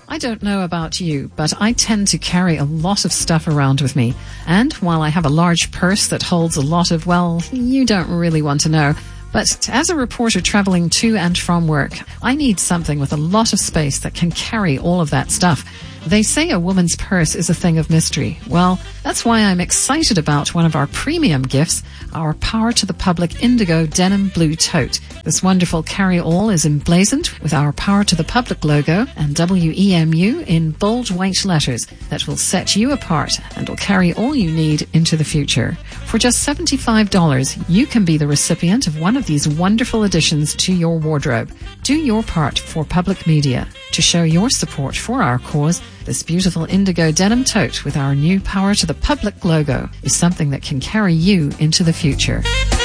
I don't know about you, but I tend to carry a lot of stuff around with me. And while I have a large purse that holds a lot of, well, you don't really want to know. But as a reporter traveling to and from work, I need something with a lot of space that can carry all of that stuff. They say a woman's purse is a thing of mystery. Well, that's why I'm excited about one of our premium gifts, our Power to the Public Indigo Denim Blue Tote. This wonderful carry-all is emblazoned with our Power to the Public logo and WEMU in bold white letters that will set you apart and will carry all you need into the future. For just $75, you can be the recipient of one of these wonderful additions to your wardrobe. Do your part for public media. To show your support for our cause, this beautiful indigo denim tote with our new Power to the Public logo is something that can carry you into the future.